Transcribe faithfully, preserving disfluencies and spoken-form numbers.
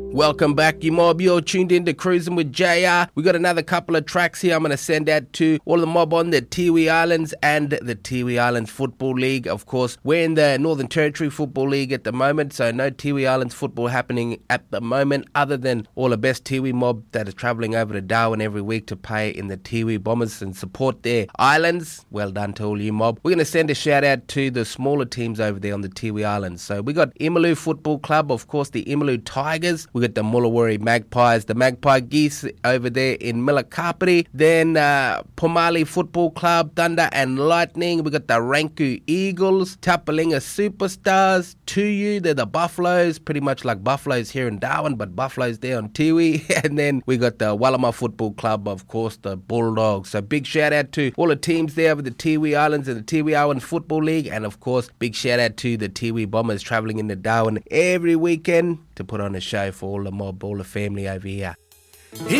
Welcome back, you mob. You're tuned in to Cruising with J R. We got another couple of tracks here I'm going to send out to all the mob on the Tiwi Islands and the Tiwi Islands Football League. Of course, we're in the Northern Territory Football League at the moment, so no Tiwi Islands football happening at the moment, other than all the best Tiwi mob that are travelling over to Darwin every week to play in the Tiwi Bombers and support their islands. Well done to all you mob. We're going to send a shout out to the smaller teams over there on the Tiwi Islands. So we got Imalu Football Club, of course, the Imalu Tigers. We got the Mullawari Magpies, the Magpie Geese over there in Milakapiri. Then uh, Pomali Football Club, Thunder and Lightning. We got the Ranku Eagles, Tapalinga Superstars, Tuyu, they're the Buffaloes, pretty much like Buffaloes here in Darwin, but Buffaloes there on Tiwi. And then we got the Wallama Football Club, of course, the Bulldogs. So big shout out to all the teams there over the Tiwi Islands and the Tiwi Islands Football League. And of course, big shout out to the Tiwi Bombers travelling into Darwin every weekend to put on a show for all the mob, all the family over here.